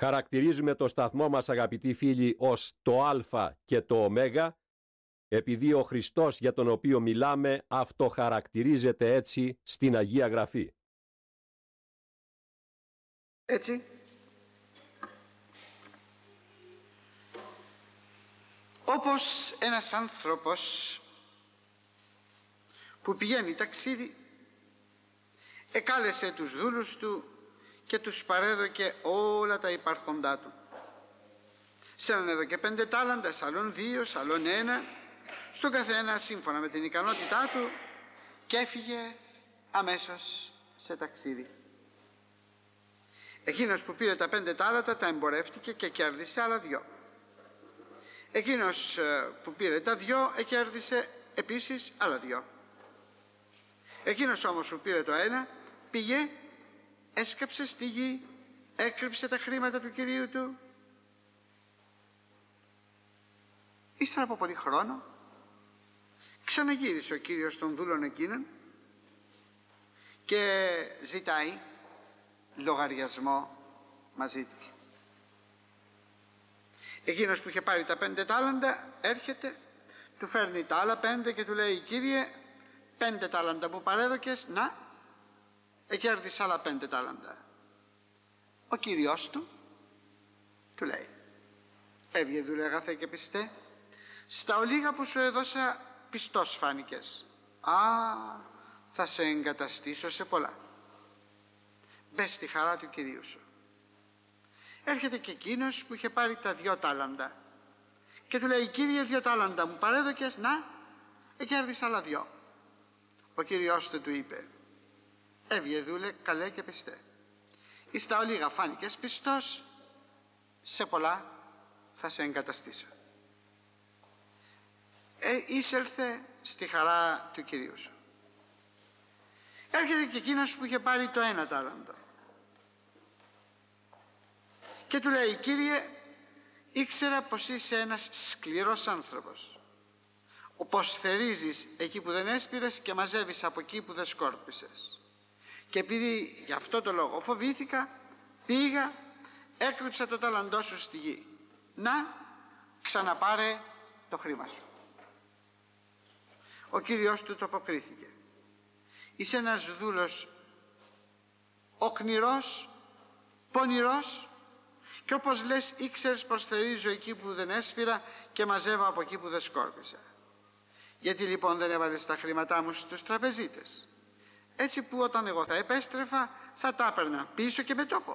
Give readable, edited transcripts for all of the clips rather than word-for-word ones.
Χαρακτηρίζουμε το σταθμό μας, αγαπητοί φίλοι, ως το Α και το Ω, επειδή ο Χριστός για τον οποίο μιλάμε αυτοχαρακτηρίζεται έτσι στην Αγία Γραφή. Έτσι, όπως ένας άνθρωπος που πηγαίνει ταξίδι, εκάλεσε τους δούλους του και τους παρέδωκε όλα τα υπάρχοντά του. Σε έναν έδωκε 5 τάλαντα, σε άλλον 2, σε άλλον 1, στον καθένα σύμφωνα με την ικανότητά του, και έφυγε αμέσως σε ταξίδι. Εκείνος που πήρε τα 5 τάλαντα τα εμπορεύτηκε και κέρδισε άλλα 2. Εκείνος που πήρε τα 2 κέρδισε επίσης άλλα 2. Εκείνος όμως που πήρε το 1 πήγε, έσκαψε στη γη, έκρυψε τα χρήματα του κυρίου του. Ύστερα από πολύ χρόνο ξαναγύρισε ο κύριος των δούλων εκείνων και ζητάει λογαριασμό μαζί του. Εκείνος που είχε πάρει τα 5 τάλαντα έρχεται, του φέρνει τα άλλα 5 και του λέει: «Κύριε, 5 τάλαντα που παρέδωκες, να, κέρδισα άλλα 5 τάλαντα». Ο κύριος του λέει: «Έβγε δούλε αγαθέ και πιστέ, στα ολίγα που σου έδωσα πιστός φάνηκες. Θα σε εγκαταστήσω σε πολλά. Μπες στη χαρά του κυρίου σου». Έρχεται και εκείνος που είχε πάρει τα 2 τάλαντα και του λέει: «Κύριε, 2 τάλαντα μου παρέδωκες, να, κέρδισα άλλα 2». Ο κύριος του είπε: «Έβγε δούλε καλέ και πιστέ, εις τα ολίγα φάνηκες πιστός, σε πολλά θα σε εγκαταστήσω. Εισέλθε στη χαρά του κυρίου σου». Έρχεται και εκείνος που είχε πάρει το 1 τάλαντο και του λέει: «Κύριε, ήξερα πως είσαι ένας σκληρός άνθρωπος, πως θερίζεις εκεί που δεν έσπηρες και μαζεύεις από εκεί που δεν σκόρπισες. Και επειδή γι' αυτό το λόγο φοβήθηκα, πήγα, έκρυψα το τάλαντό σου στη γη. Να, ξαναπάρε το χρήμα σου». Ο κύριος του το αποκρίθηκε: «Είσαι ένας δούλος οκνηρός, πονηρός, και όπως λες ήξερες πως θερίζω εκεί που δεν έσπηρα και μαζεύω από εκεί που δεν σκόρπισα. Γιατί λοιπόν δεν έβαλες τα χρήματά μου στους τραπεζίτες, έτσι που όταν εγώ θα επέστρεφα θα τα έπαιρνα πίσω και με τόκο?»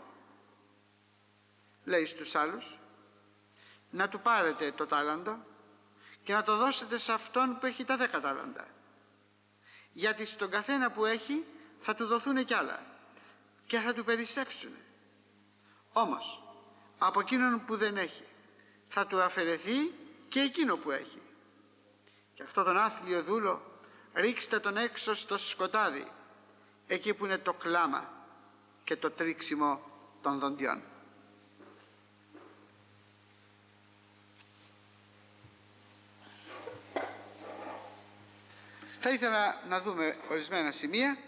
Λέει στους άλλους: «Να του πάρετε το τάλαντο και να το δώσετε σε αυτόν που έχει τα 10 τάλαντα, γιατί στον καθένα που έχει θα του δοθούν κι άλλα και θα του περισσεύσουν. Όμως από εκείνον που δεν έχει θα του αφαιρεθεί και εκείνο που έχει. Και αυτό τον άθλιο δούλο ρίξτε τον έξω στο σκοτάδι, εκεί που είναι το κλάμα και το τρίξιμο των δοντιών». Θα ήθελα να δούμε ορισμένα σημεία.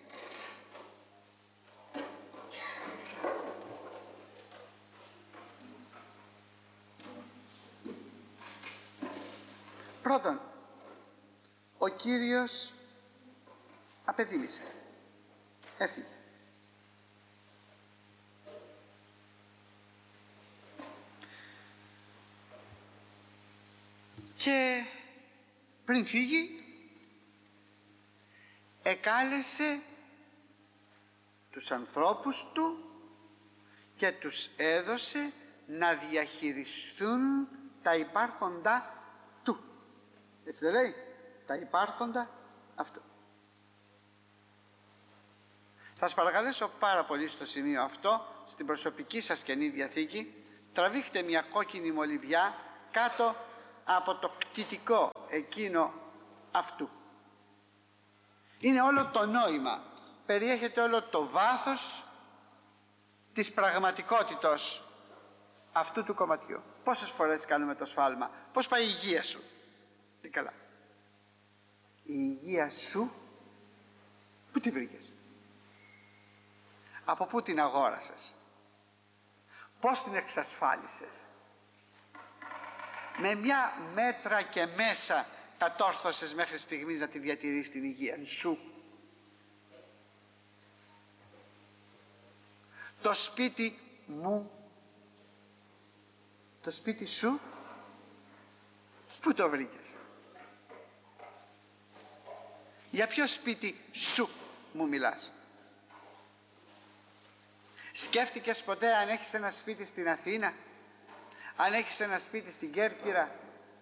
Πρώτον, ο Κύριος απεδίμησε, έφυγε. Και πριν φύγει εκάλεσε τους ανθρώπους του και τους έδωσε να διαχειριστούν τα υπάρχοντα του. Έτσι δεν λέει? Τα υπάρχοντα αυτού. Θα σας παρακαλέσω πάρα πολύ στο σημείο αυτό, στην προσωπική σας Καινή Διαθήκη, τραβήχτε μια κόκκινη μολυβιά κάτω από το κτητικό εκείνο αυτού. Είναι όλο το νόημα, περιέχεται όλο το βάθος της πραγματικότητος αυτού του κομματιού. Πόσες φορές κάνουμε το σφάλμα? Πώς πάει η υγεία σου? Τι καλά. Η υγεία σου πού τη βρήκες? Από πού την αγόρασες? Πώς την εξασφάλισες? Με μια μέτρα και μέσα κατόρθωσες μέχρι στιγμής να τη διατηρείς την υγεία σου? Το σπίτι μου, το σπίτι σου, πού το βρήκες? Για ποιο σπίτι σου μου μιλάς? Σκέφτηκες ποτέ αν έχεις ένα σπίτι στην Αθήνα, αν έχεις ένα σπίτι στην Κέρκυρα?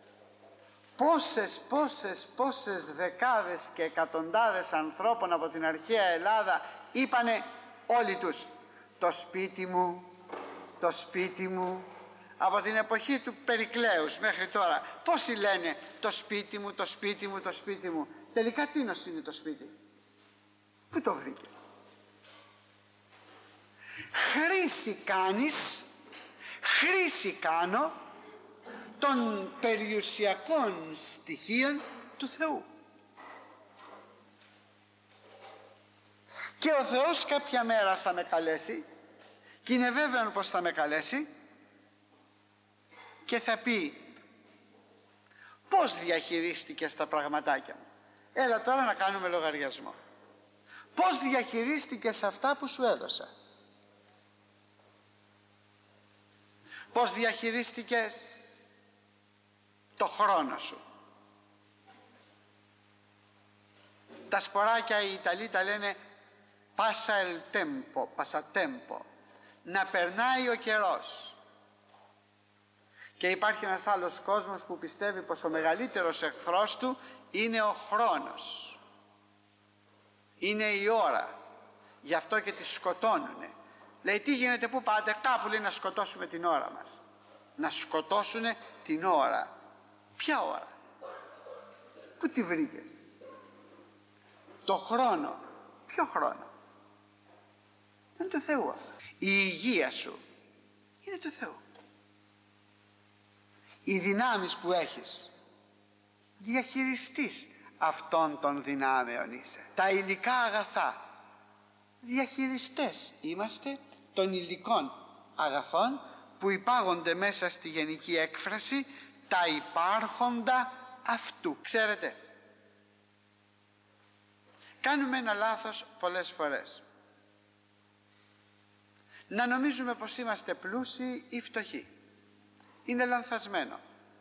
Πόσες δεκάδες και εκατοντάδες ανθρώπων από την αρχαία Ελλάδα είπανε όλοι τους το σπίτι μου, το σπίτι μου. Από την εποχή του Περικλέους μέχρι τώρα πόσοι λένε το σπίτι μου, το σπίτι μου, το σπίτι μου? Τελικά τίνος είναι το σπίτι? Πού το βρήκες? Χρήση κάνεις, χρήση κάνω των περιουσιακών στοιχείων του Θεού. Και ο Θεός κάποια μέρα θα με καλέσει, και είναι βέβαιο πως θα με καλέσει, και θα πει πώς διαχειρίστηκες τα πραγματάκια μου? Έλα τώρα να κάνουμε λογαριασμό. Πώς διαχειρίστηκες αυτά που σου έδωσα? Πώς διαχειρίστηκες το χρόνο σου? Τα σποράκια οι Ιταλοί τα λένε passa il tempo, passatempo, να περνάει ο καιρός. Και υπάρχει ένας άλλος κόσμος που πιστεύει πως ο μεγαλύτερος εχθρός του είναι ο χρόνος, είναι η ώρα. Γι' αυτό και τη σκοτώνουνε. Λέει τι γίνεται, πού πάτε? Κάπου λέει να σκοτώσουμε την ώρα μας. Να σκοτώσουνε την ώρα. Ποια ώρα? Πού τη βρήκες? Το χρόνο. Ποιο χρόνο? Είναι του Θεού. Η υγεία σου είναι του Θεού. Οι δυνάμεις που έχεις, διαχειριστής αυτών των δυνάμεων είσαι. Τα υλικά αγαθά, διαχειριστές είμαστε των υλικών αγαθών που υπάγονται μέσα στη γενική έκφραση τα υπάρχοντα αυτού. Ξέρετε, κάνουμε ένα λάθος πολλές φορές. Να νομίζουμε πως είμαστε πλούσιοι ή φτωχοί. Είναι λανθασμένο.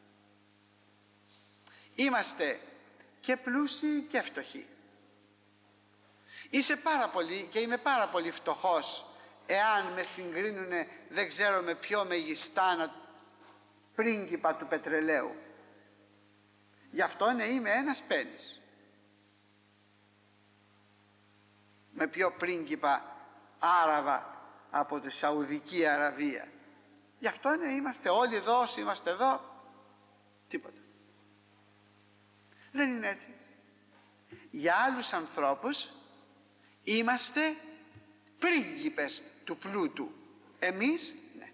Είμαστε και πλούσιοι και φτωχοί. Είσαι πάρα πολύ και είμαι πάρα πολύ φτωχός εάν με συγκρίνουνε δεν ξέρω με ποιο μεγιστάνο πρίγκιπα του πετρελαίου. Γι' αυτό είμαι ένας πένις. Με ποιο πρίγκιπα Άραβα από τη Σαουδική Αραβία. Γι' αυτό είμαστε όλοι εδώ, όσοι είμαστε εδώ, τίποτα. Δεν είναι έτσι. Για άλλους ανθρώπους είμαστε πρίγκιπες του πλούτου. Εμείς, ναι.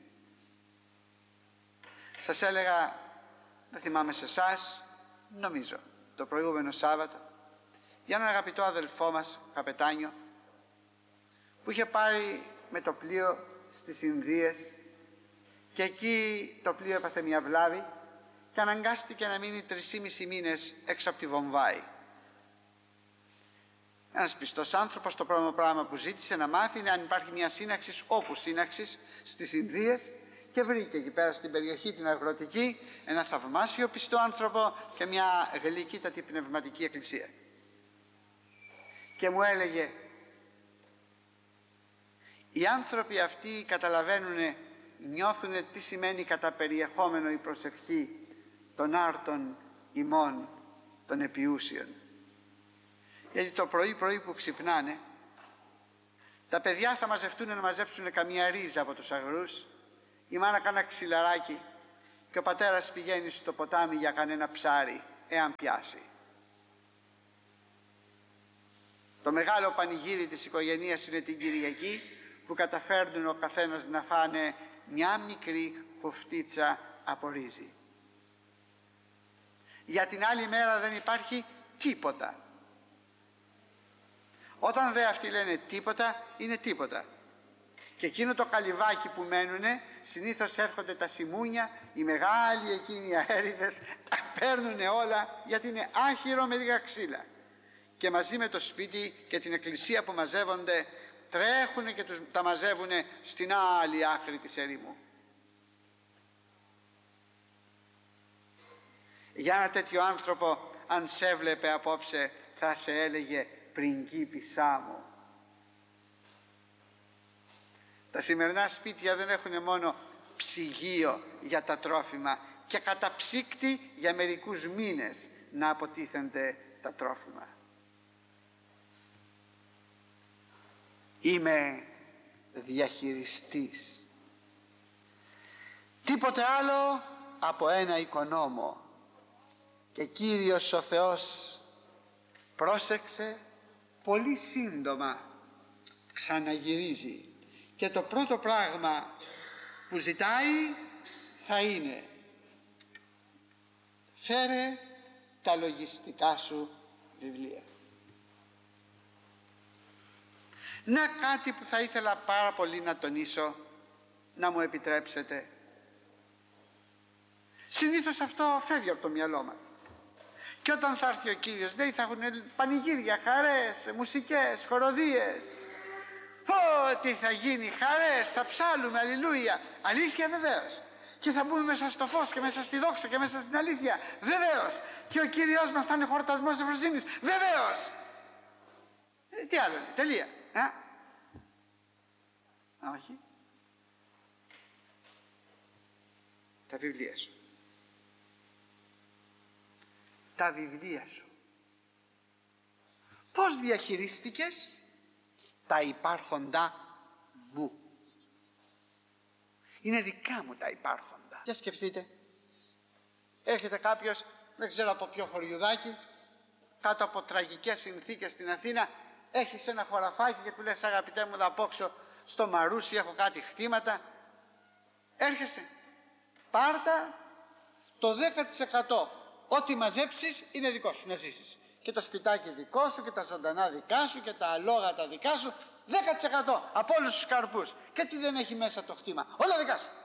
Σας έλεγα, δεν θυμάμαι σε εσάς, νομίζω, το προηγούμενο Σάββατο, για έναν αγαπητό αδελφό μας, καπετάνιο, που είχε πάρει με το πλοίο στις Ινδίες και εκεί το πλοίο έπαθε μια βλάβη και αναγκάστηκε να μείνει 3,5 μήνες έξω από τη Βομβάη. Ένας πιστός άνθρωπος, το πρώτο πράγμα που ζήτησε να μάθει είναι αν υπάρχει μια σύναξη, όπου σύναξη στις Ινδίες, και βρήκε εκεί πέρα στην περιοχή την αγροτική ένα θαυμάσιο πιστό άνθρωπο και μια γλυκύτατη πνευματική εκκλησία. Και μου έλεγε, οι άνθρωποι αυτοί καταλαβαίνουν, νιώθουν τι σημαίνει κατά περιεχόμενο η προσευχή των άρτων ημών των επιούσιων. Γιατί το πρωί που ξυπνάνε, τα παιδιά θα μαζευτούν να μαζέψουν καμία ρίζα από τους αγρούς, η μάνα κάνα ξυλαράκι και ο πατέρας πηγαίνει στο ποτάμι για κανένα ψάρι, εάν πιάσει. Το μεγάλο πανηγύρι της οικογένειας είναι την Κυριακή, που καταφέρνουν ο καθένας να φάνε μια μικρή χοφτίτσα από ρύζι. Για την άλλη μέρα δεν υπάρχει τίποτα. Όταν δε αυτοί λένε τίποτα, είναι τίποτα. Και εκείνο το καλυβάκι που μένουνε, συνήθως έρχονται τα σιμούνια, οι μεγάλοι εκείνοι οι αέριδες, τα παίρνουνε όλα, γιατί είναι άχυρο με λίγα ξύλα. Και μαζί με το σπίτι και την εκκλησία που μαζεύονται, τρέχουνε και τα μαζεύουνε στην άλλη άκρη της ερήμου. Για ένα τέτοιο άνθρωπο, αν σε έβλεπε απόψε, θα σε έλεγε πριγκίπισσά μου. Τα σημερινά σπίτια δεν έχουν μόνο ψυγείο για τα τρόφιμα και καταψύκτη για μερικούς μήνες να αποτίθενται τα τρόφιμα. Είμαι διαχειριστής. Τίποτε άλλο από ένα οικονόμο. Και Κύριος ο Θεός πρόσεξε, πολύ σύντομα ξαναγυρίζει. Και το πρώτο πράγμα που ζητάει θα είναι: φέρε τα λογιστικά σου βιβλία. Να, κάτι που θα ήθελα πάρα πολύ να τονίσω, να μου επιτρέψετε. Συνήθως αυτό φεύγει από το μυαλό μας. Και όταν θα έρθει ο Κύριος, λέει, θα έχουν πανηγύρια, χαρές, μουσικές, χοροδίες. Τι θα γίνει, χαρές, θα ψάλουμε, αλληλούια. Αλήθεια, βεβαίως. Και θα μπούμε μέσα στο φως και μέσα στη δόξα και μέσα στην αλήθεια. Βεβαίως. Και ο Κύριος μας θα είναι χορτασμός ευφροσύνης. Βεβαίως. Τι άλλο είναι, τελεία. Όχι. Τα βιβλία σου. Τα βιβλία σου. Πώς διαχειρίστηκες τα υπάρχοντα μου? Είναι δικά μου τα υπάρχοντα. Για σκεφτείτε, έρχεται κάποιος, δεν ξέρω από ποιο χωριουδάκι, κάτω από τραγικές συνθήκες στην Αθήνα, έχεις ένα χωραφάκι και του λες, αγαπητέ μου, θα απόξω στο Μαρούσι, έχω κάτι χτήματα. Έρχεσαι, πάρτα το 10%. Ό,τι μαζέψεις είναι δικό σου να ζήσεις. Και το σπιτάκι δικό σου και τα ζωντανά δικά σου και τα αλόγατα δικά σου. 10% από όλους τους καρπούς. Και τι δεν έχει μέσα το χτήμα, όλα δικά σου.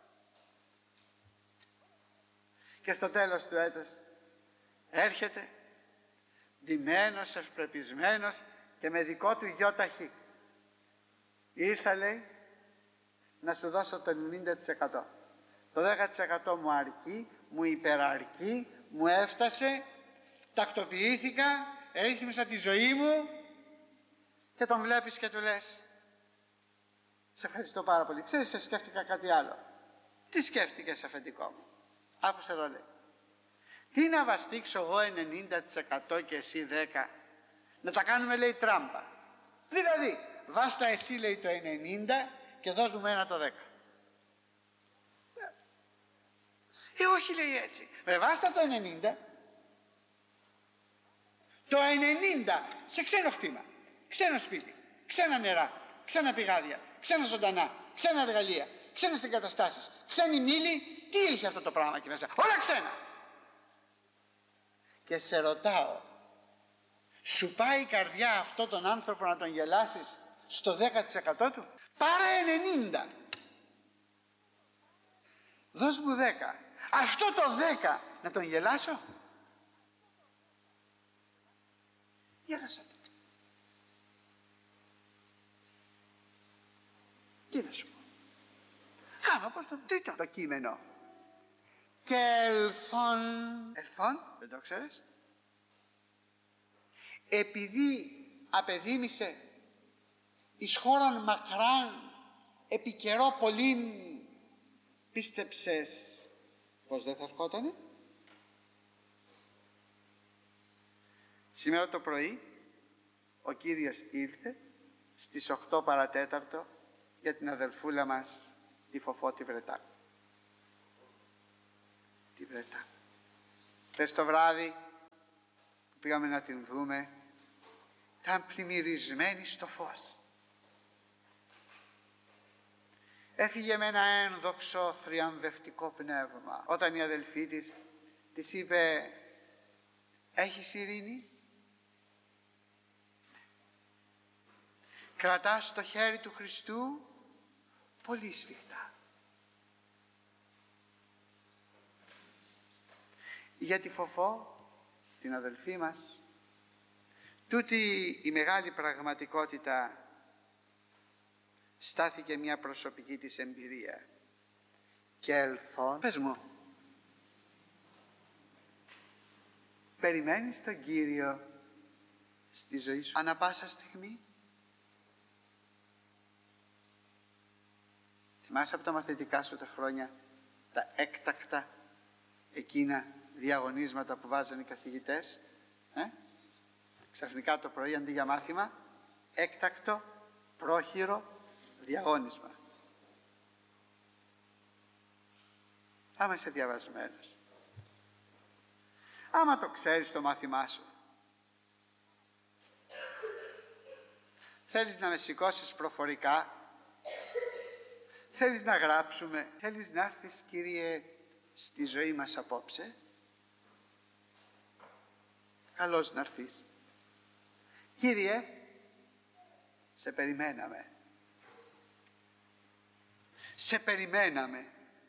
Και στο τέλος του έτους έρχεται ντυμένος, ευπρεπισμένος και με δικό του γιόταχη. Ήρθα, λέει, να σου δώσω το 90%. Το 10% μου αρκεί, μου υπεραρκεί, μου έφτασε, τακτοποιήθηκα, ρύθμισα τη ζωή μου. Και τον βλέπεις και του λες, σε ευχαριστώ πάρα πολύ. Ξέρεις, σε σκέφτηκα κάτι άλλο. Τι σκέφτηκες, αφεντικό μου? Άκουσε εδώ, λέει. Τι να βαστίξω εγώ 90% και εσύ 10%? Να τα κάνουμε, λέει, τράμπα. Δηλαδή, βάστα εσύ, λέει, το 90% και δώσ' μου ένα το 10%. Όχι, λέει, έτσι. Βάστα το 90%. Το 90% σε ξένο χτήμα, ξένο σπίτι, ξένα νερά, ξένα πηγάδια, ξένα ζωντανά, ξένα εργαλεία, ξένες εγκαταστάσεις, ξένη μήλη. Τι είχε αυτό το πράγμα εκεί μέσα? Όλα ξένα. Και σε ρωτάω, σου πάει η καρδιά αυτό τον άνθρωπο να τον γελάσεις στο 10% του? Πάρε 90%. Δώσ' μου 10%. Αυτό το 10% να τον γελάσω? Γέλασα το. Τι να σου πω? Πώς το ήταν το κείμενο? Και ελθόν, δεν το ξέρεις? Επειδή απεδίμησε εις χώραν μακράν επί καιρό πολλήν, πίστεψες πως δεν θα ερχότανε? Σήμερα το πρωί ο Κύριος ήρθε στις 8 παρατέταρτο για την αδελφούλα μας τη Φωφώτη Βρετάκου. Τη Βρετάκου. Χθες το βράδυ που πήγαμε να την δούμε, ήταν πλημμυρισμένη στο φως. Έφυγε με ένα ένδοξο θριαμβευτικό πνεύμα. Όταν η αδελφή της είπε, έχεις ειρήνη? Κρατάς το χέρι του Χριστού πολύ σφιχτά. Για τη Φωφώ, την αδελφή μας, τούτη η μεγάλη πραγματικότητα στάθηκε μια προσωπική της εμπειρία. Και ελθόν, πες μου, περιμένεις τον Κύριο στη ζωή σου ανά πάσα στιγμή? Θυμάσαι από τα μαθητικά σου τα χρόνια τα έκτακτα εκείνα διαγωνίσματα που βάζανε οι καθηγητές, ξαφνικά το πρωί αντί για μάθημα, έκτακτο πρόχειρο διαγώνισμα. Άμα είσαι διαβασμένος, άμα το ξέρεις το μάθημά σου, θέλεις να με σηκώσεις προφορικά, θέλεις να γράψουμε, θέλεις να έρθεις, Κύριε, στη ζωή μας απόψε, καλώς να έρθεις. Κύριε, σε περιμέναμε. Σε περιμέναμε.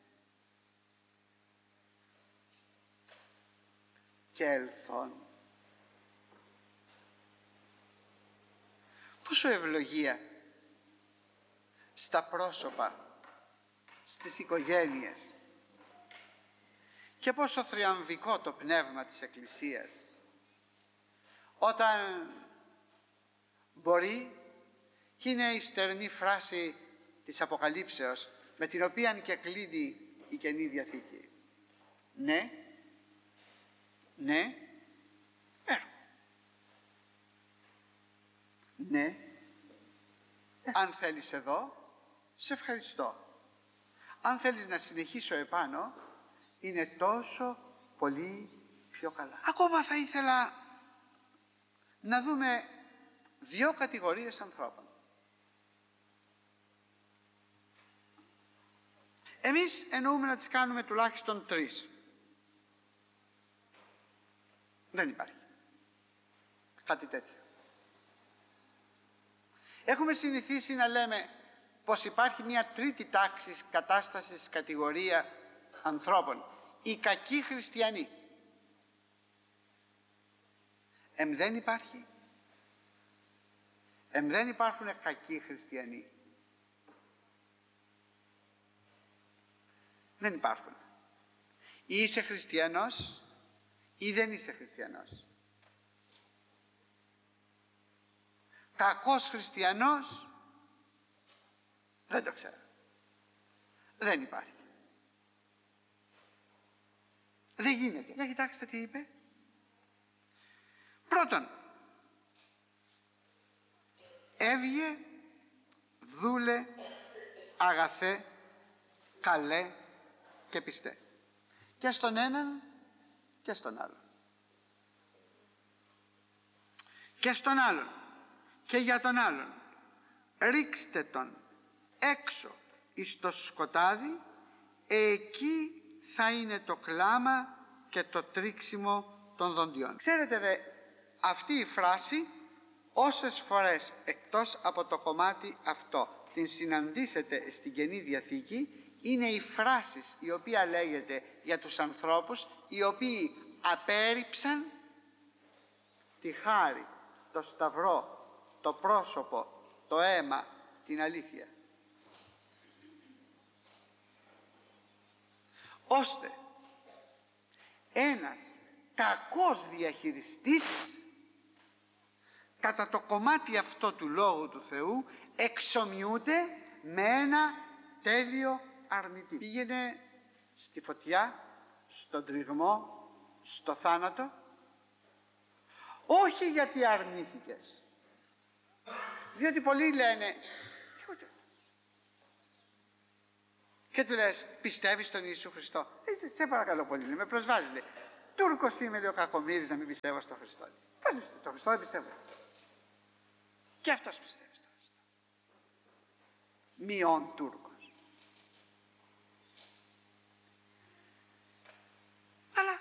Και ελθόν. Πόσο ευλογία στα πρόσωπα, στις οικογένειες, και πόσο θριαμβικό το πνεύμα της Εκκλησίας όταν μπορεί, και είναι η στερνή φράση της Αποκαλύψεως με την οποία και κλείνει η Καινή Διαθήκη. Ναι, ναι, έργο. Ναι, αν θέλεις εδώ, σε ευχαριστώ. Αν θέλεις να συνεχίσω επάνω, είναι τόσο πολύ πιο καλά. Ακόμα θα ήθελα να δούμε δύο κατηγορίες ανθρώπων. Εμείς εννοούμε να τις κάνουμε τουλάχιστον τρεις. Δεν υπάρχει κάτι τέτοιο. Έχουμε συνηθίσει να λέμε πως υπάρχει μια τρίτη τάξη κατάστασης, κατηγορία ανθρώπων. Οι κακοί χριστιανοί. Δεν υπάρχει. Δεν υπάρχουν κακοί χριστιανοί. Δεν υπάρχουν. Ή είσαι χριστιανός ή δεν είσαι χριστιανός. Κακός χριστιανός δεν το ξέρω. Δεν υπάρχει. Δεν γίνεται. Για κοιτάξτε τι είπε. Πρώτον, έβγε, δούλε, αγαθέ, καλέ και πιστέ. Και στον έναν και στον άλλον. Και στον άλλον και για τον άλλον. Ρίξτε τον έξω εις το σκοτάδι, εκεί θα είναι το κλάμα και το τρίξιμο των δοντιών. Ξέρετε δε, αυτή η φράση όσες φορές εκτός από το κομμάτι αυτό την συναντήσετε στην Καινή Διαθήκη, είναι η φράση η οποία λέγεται για τους ανθρώπους οι οποίοι απέρριψαν τη χάρη, το σταυρό, το πρόσωπο, το αίμα, την αλήθεια. Ώστε ένας κακός διαχειριστής κατά το κομμάτι αυτό του Λόγου του Θεού εξομοιούται με ένα τέλειο αρνητή. Πήγαινε στη φωτιά, στον τριγμό, στο θάνατο, όχι γιατί αρνήθηκες, διότι πολλοί λένε και του λες πιστεύεις στον Ιησού Χριστό? Σε παρακαλώ πολύ, με προσβάζει, λέει. Τούρκος είμαι, λέει ο κακομοίρης, να μην πιστεύω στον Χριστό. Πώς πιστεύω, τον Χριστό δεν πιστεύω. Και αυτός πιστεύει στον Χριστό. Μειών Τούρκος. Αλλά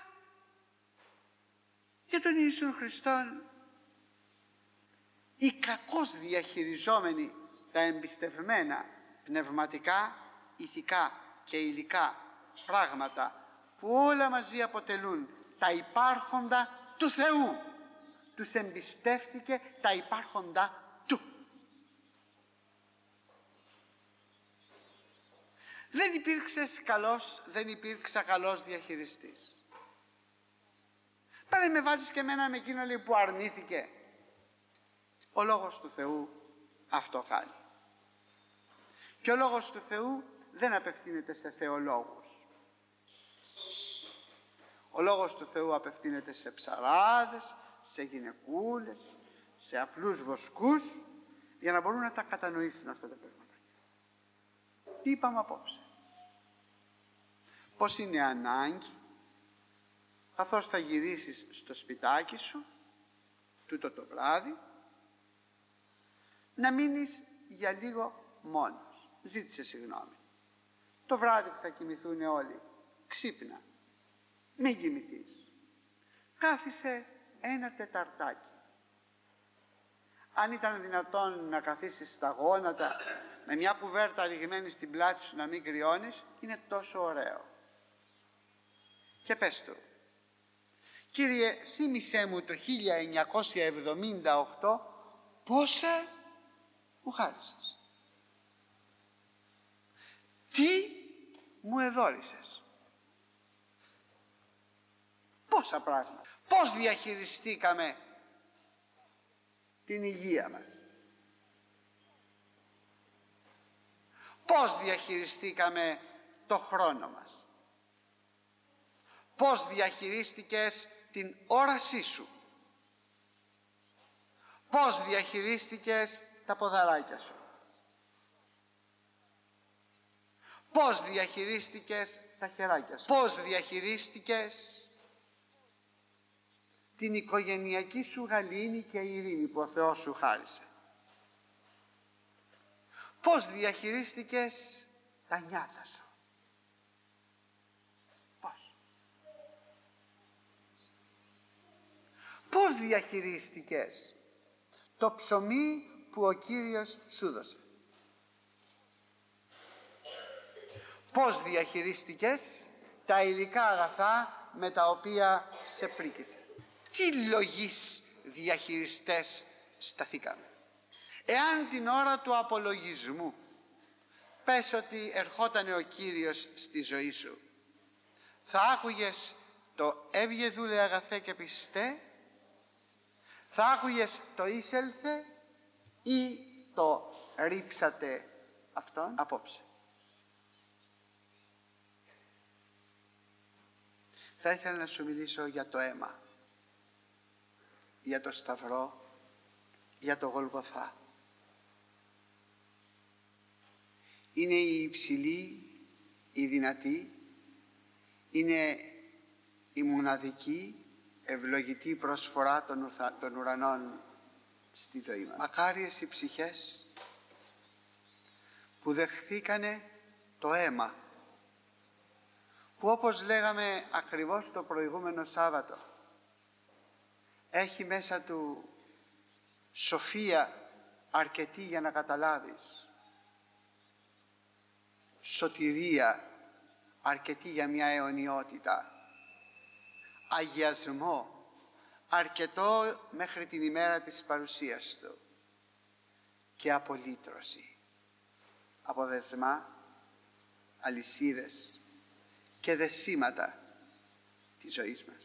για τον Ιησού Χριστόν οι κακώς διαχειριζόμενοι τα εμπιστευμένα πνευματικά, ηθικά και υλικά πράγματα που όλα μαζί αποτελούν τα υπάρχοντα του Θεού. Τους εμπιστεύτηκε τα υπάρχοντα του. Δεν υπήρξα καλός διαχειριστής. Πάλι με βάζεις και εμένα με εκείνο, λέει, που αρνήθηκε. Ο Λόγος του Θεού αυτό κάνει. Και ο Λόγος του Θεού δεν απευθύνεται σε θεολόγους. Ο Λόγος του Θεού απευθύνεται σε ψαράδες, σε γυναικούλες, σε απλούς βοσκούς, για να μπορούν να τα κατανοήσουν αυτά τα πράγματα. Τι είπαμε απόψε? Πως είναι ανάγκη, καθώς θα γυρίσεις στο σπιτάκι σου, τούτο το βράδυ, να μείνεις για λίγο μόνος. Ζήτησε συγγνώμη. Το βράδυ που θα κοιμηθούν όλοι, ξύπνα. Μην κοιμηθείς. Κάθισε ένα τεταρτάκι. Αν ήταν δυνατόν να καθίσεις στα γόνατα με μια κουβέρτα ρηγμένη στην πλάτη σου, να μην κρυώνεις, είναι τόσο ωραίο. Και πες του: Κύριε, θύμισέ μου το 1978 πόσα μου χάρισες. Τι μου εδώρισες. Πόσα πράγματα. Πώς διαχειριστήκαμε την υγεία μας. Πώς διαχειριστήκαμε το χρόνο μας. Πώς διαχειρίστηκες την όρασή σου. Πώς διαχειρίστηκες τα ποδαράκια σου. Πώς διαχειρίστηκες τα χεράκια σου. Πώς διαχειρίστηκες την οικογενειακή σου γαλήνη και ειρήνη που ο Θεός σου χάρισε. Πώς διαχειρίστηκες τα νιάτα σου. Πώς διαχειρίστηκες το ψωμί που ο Κύριος σου δώσε. Πώς διαχειρίστηκες τα υλικά αγαθά με τα οποία σε πρίκησε. Τι λογής διαχειριστές σταθήκαμε. Εάν την ώρα του απολογισμού πες ότι ερχόταν ο Κύριος στη ζωή σου, θα άκουγες το «έβγε δούλε αγαθέ και πιστέ», θα άκουγες το «είσελθε» ή το «ρίψατε αυτόν» απόψε. Θα ήθελα να σου μιλήσω για το αίμα, για το Σταυρό, για το Γολγοθά. Είναι η υψηλή, η δυνατή, είναι η μοναδική ευλογητή προσφορά των ουρανών στη ζωή μας. Μακάριες οι ψυχές που δεχθήκανε το αίμα, που όπως λέγαμε ακριβώς το προηγούμενο Σάββατο, έχει μέσα του σοφία αρκετή για να καταλάβεις, σωτηρία αρκετή για μια αιωνιότητα, αγιασμό αρκετό μέχρι την ημέρα της παρουσίας του και απολύτρωση από δεσμά, αλυσίδες και δεσίματα της ζωής μας.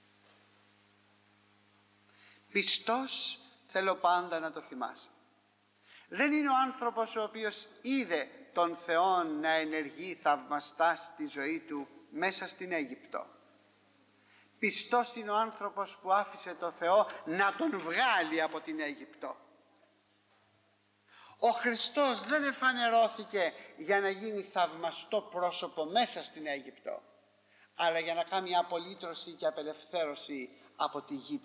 Πιστός, θέλω πάντα να το θυμάσαι, δεν είναι ο άνθρωπος ο οποίος είδε τον Θεό να ενεργεί θαυμαστά στη ζωή του μέσα στην Αίγυπτο. Πιστός είναι ο άνθρωπος που άφησε το Θεό να τον βγάλει από την Αίγυπτο. Ο Χριστός δεν εφανερώθηκε για να γίνει θαυμαστό πρόσωπο μέσα στην Αίγυπτο, αλλά για να κάνει απολύτρωση και απελευθέρωση από τη γη